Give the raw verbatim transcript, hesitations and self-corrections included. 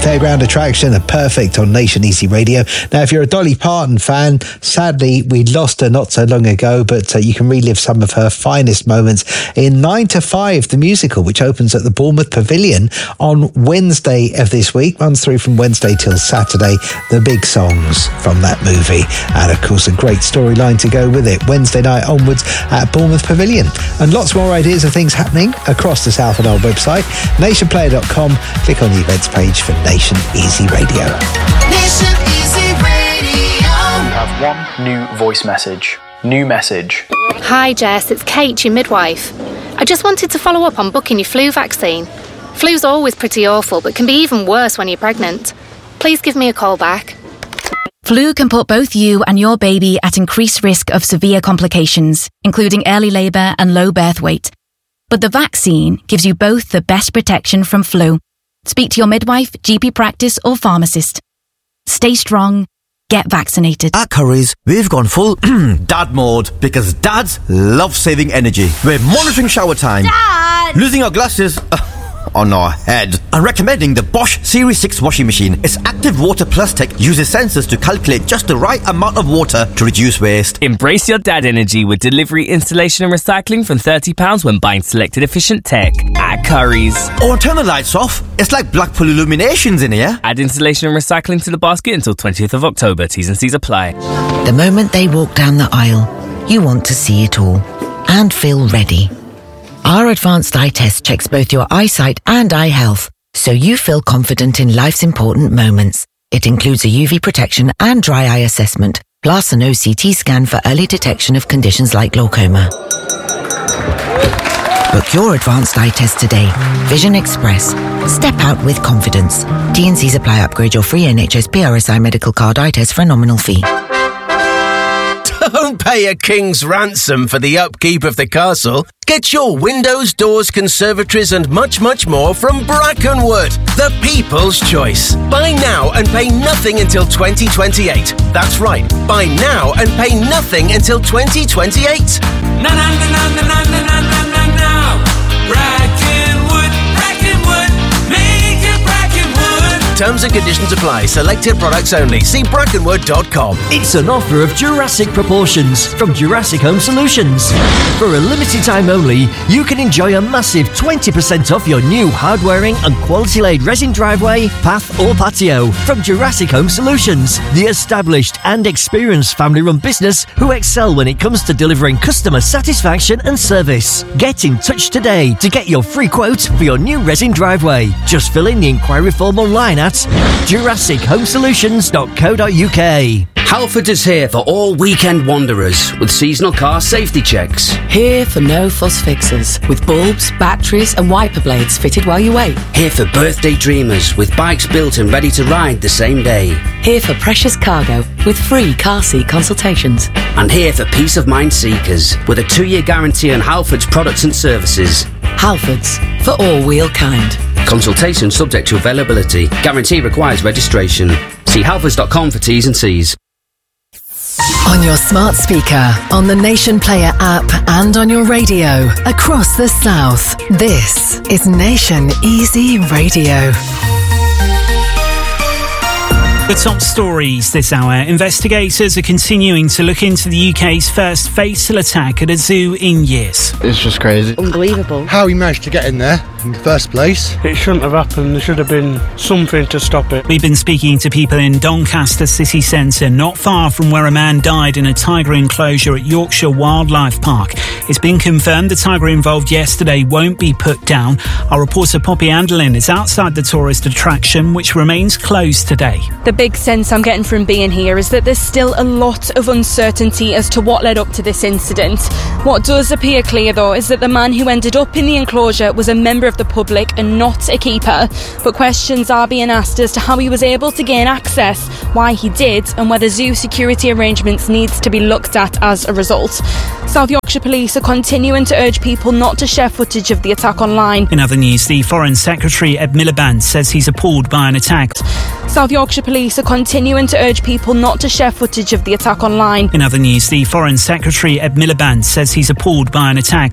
Fairground Attraction are perfect on Nation Easy Radio. Now, if you're a Dolly Parton fan, sadly, we lost her not so long ago, but uh, you can relive some of her finest moments in nine to five, the musical, which opens at the Bournemouth Pavilion on Wednesday of this week, runs through from Wednesday till Saturday, the big songs from that movie. And, of course, a great storyline to go with it. Wednesday night onwards at Bournemouth Pavilion. And lots more ideas of things happening across the South and Old website, nation player dot com. Click on the events page for Nation Easy Radio. Nation Easy Radio. We have one new voice message. New message. Hi Jess, it's Kate, your midwife. I just wanted to follow up on booking your flu vaccine. Flu's always pretty awful, but can be even worse when you're pregnant. Please give me a call back. Flu can put both you and your baby at increased risk of severe complications, including early labour and low birth weight. But the vaccine gives you both the best protection from flu. Speak to your midwife, G P practice or pharmacist. Stay strong. Get vaccinated. At Currys, we've gone full dad mode because dads love saving energy. We're monitoring shower time, Dad! losing our glasses on our head, and recommending the Bosch Series six washing machine. Its active water plus tech uses sensors to calculate just the right amount of water to reduce waste. Embrace your dad energy with delivery, installation and recycling from thirty pounds when buying selected efficient tech at Currys. Or turn the lights off. It's like Blackpool Illuminations in here. Add installation and recycling to the basket until twentieth of October. T's and C's apply. The moment they walk down the aisle, you want to see it all and feel ready. Our advanced eye test checks both your eyesight and eye health, so you feel confident in life's important moments. It includes a U V protection and dry eye assessment, plus an O C T scan for early detection of conditions like glaucoma. Book your advanced eye test today. Vision Express. Step out with confidence. T and C's apply. Upgrade your free N H S P R S I medical card eye test for a nominal fee. Don't pay a king's ransom for the upkeep of the castle. Get your windows, doors, conservatories and much, much more from Brackenwood, the people's choice. Buy now and pay nothing until twenty twenty-eight. That's right, buy now and pay nothing until twenty twenty-eight. Na na na na na na na na na na. Brackenwood, Brackenwood, make it Brackenwood. Terms and conditions apply. Selected products only. See brackenwood dot com. It's an offer of Jurassic proportions from Jurassic Home Solutions. For a limited time only, you can enjoy a massive twenty percent off your new hard-wearing and quality-laid resin driveway, path or patio from Jurassic Home Solutions, the established and experienced family-run business who excel when it comes to delivering customer satisfaction and service. Get in touch today to get your free quote for your new resin driveway. Just fill in the inquiry form online at jurassic home solutions dot co dot uk. Halford is here for all weekend wanderers with seasonal car safety checks. Here for no fuss fixes with bulbs, batteries and wiper blades fitted while you wait. Here for birthday dreamers with bikes built and ready to ride the same day. Here for precious cargo with free car seat consultations. And here for peace of mind seekers with a two-year guarantee on Halford's products and services. Halfords, for all wheel kind. Consultation subject to availability. Guarantee requires registration. See halfords dot com for T's and C's. On your smart speaker, on the Nation Player app and on your radio across the South. This is Nation Easy Radio. The top stories this hour. Investigators are continuing to look into the U K's first fatal attack at a zoo in years. It's just crazy. Unbelievable. How he managed to get in there in the first place. It shouldn't have happened. There should have been something to stop it. We've been speaking to people in Doncaster city centre, not far from where a man died in a tiger enclosure at Yorkshire Wildlife Park. It's been confirmed the tiger involved yesterday won't be put down. Our reporter Poppy Anderlin is outside the tourist attraction, which remains closed today. The big sense I'm getting from being here is that there's still a lot of uncertainty as to what led up to this incident. What does appear clear, though, is that the man who ended up in the enclosure was a member of the public and not a keeper. But questions are being asked as to how he was able to gain access, why he did, and whether zoo security arrangements needs to be looked at as a result. South Yorkshire Police are continuing to urge people not to share footage of the attack online. In other news, the Foreign Secretary Ed Miliband says he's appalled by an attack. South Yorkshire Police are continuing to urge people not to share footage of the attack online. In other news, the Foreign Secretary Ed Miliband says he's appalled by an attack